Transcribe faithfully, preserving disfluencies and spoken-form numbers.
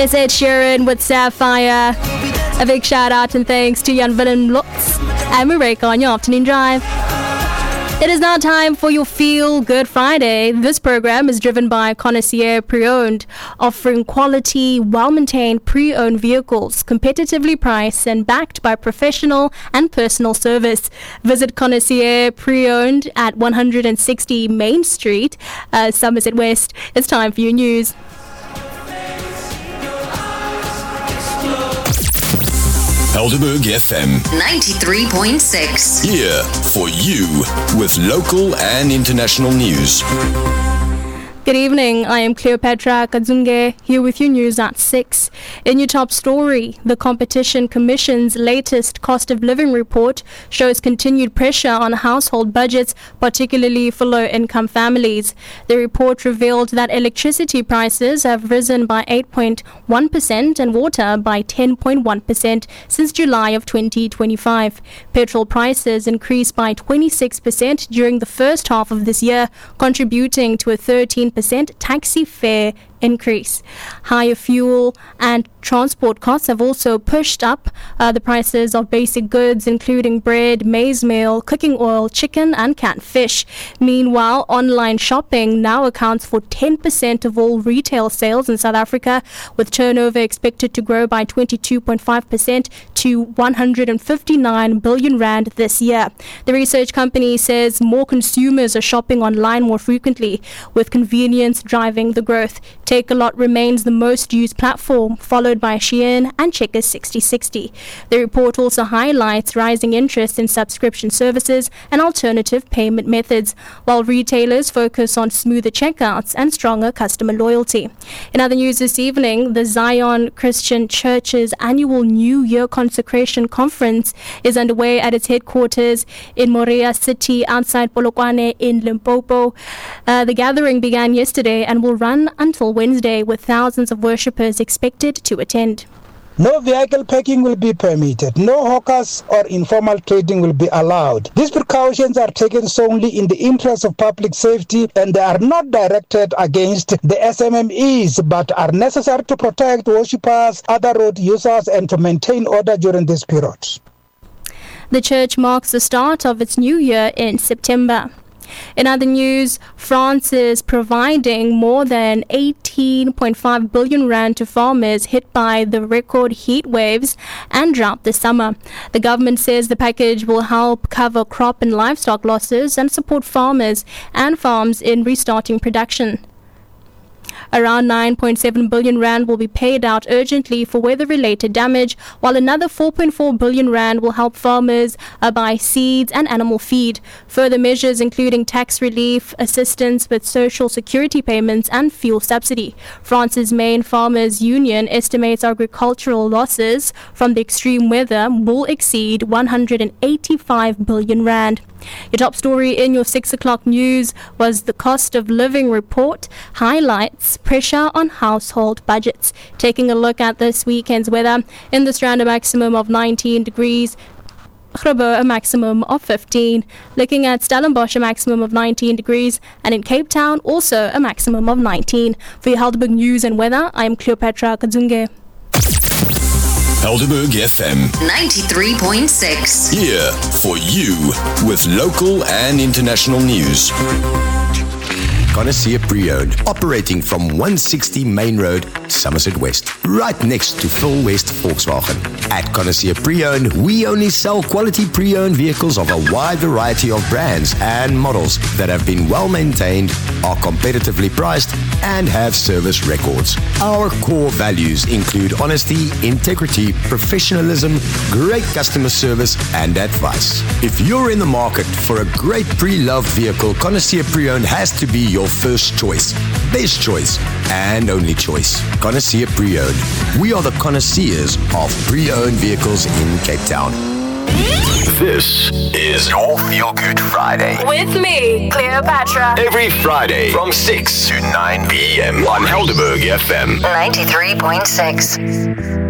It's Ed Sheeran with Sapphire. A big shout out and thanks to Jan Willem Lutz and Mareka on your afternoon drive. It is now time for your Feel Good Friday. This program is driven by Connoisseur Pre-Owned, offering quality, well-maintained pre-owned vehicles, competitively priced and backed by professional and personal service. Visit Connoisseur Pre-Owned at one sixty Main Street, uh, Somerset West. It's time for your news. Helderberg F M ninety-three point six. Here for you with local and international news. Good evening, I am Cleopatra Kadzunge, here with your news at six. In your top story, the Competition Commission's latest cost of living report shows continued pressure on household budgets, particularly for low-income families. The report revealed that electricity prices have risen by eight point one percent and water by ten point one percent since July of twenty twenty-five. Petrol prices increased by twenty-six percent during the first half of this year, contributing to a thirteen percent taxi fare increase. Higher fuel and transport costs have also pushed up uh, the prices of basic goods, including bread, maize meal, cooking oil, chicken and canned fish. Meanwhile, online shopping now accounts for ten percent of all retail sales in South Africa, with turnover expected to grow by twenty-two point five percent to one hundred fifty-nine billion rand this year. The research company says more consumers are shopping online more frequently, with convenience driving the growth. Takealot remains the most used platform, followed by Shein and Checkers sixty sixty. The report also highlights rising interest in subscription services and alternative payment methods, while retailers focus on smoother checkouts and stronger customer loyalty. In other news this evening, the Zion Christian Church's annual New Year Consecration Conference is underway at its headquarters in Morea City outside Polokwane in Limpopo. Uh, the gathering began yesterday and will run until Wednesday, with thousands of worshippers expected to attend. No vehicle parking will be permitted. No hawkers or informal trading will be allowed. These precautions are taken solely in the interest of public safety, and they are not directed against the S M M Es, but are necessary to protect worshippers, other road users, and to maintain order during this period. The church marks the start of its new year in September. In other news, France is providing more than eighteen point five billion rand to farmers hit by the record heat waves and drought this summer. The government says the package will help cover crop and livestock losses and support farmers and farms in restarting production. Around nine point seven billion rand will be paid out urgently for weather-related damage, while another four point four billion rand will help farmers uh, buy seeds and animal feed. Further measures including tax relief, assistance with social security payments and fuel subsidy. France's main farmers' union estimates agricultural losses from the extreme weather will exceed one hundred eighty-five billion rand. Your top story in your six o'clock news was the cost of living report highlights pressure on household budgets. Taking a look at this weekend's weather, in the Strand a maximum of nineteen degrees, Grabo a maximum of fifteen, looking at Stellenbosch a maximum of nineteen degrees, and in Cape Town also a maximum of nineteen. For your Helderberg news and weather, I am Cleopatra Kadzunge. Helderberg F M ninety-three point six. Here for you with local and international news. Connoisseur Pre-Owned, operating from one sixty Main Road, Somerset West, right next to Phil West Volkswagen. At Connoisseur Pre-Owned, we only sell quality pre-owned vehicles of a wide variety of brands and models that have been well maintained, are competitively priced, and have service records. Our core values include honesty, integrity, professionalism, great customer service, and advice. If you're in the market for a great pre-loved vehicle, Connoisseur Pre-Owned has to be your first choice, best choice, and only choice. Connoisseur Pre-Owned. We are the connoisseurs of pre-owned vehicles in Cape Town. This is your Feel Good Friday. With me, Cleopatra. Every Friday from six to nine p.m. on Helderberg F M ninety-three point six.